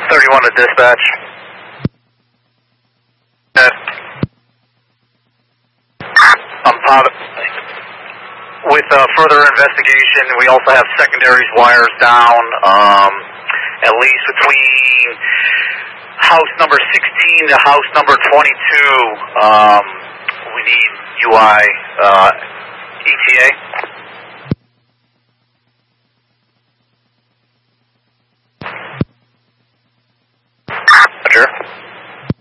31 to dispatch. With further investigation, we also have secondaries wires down, at least between house number 16 to house number 22. We need UI ETA.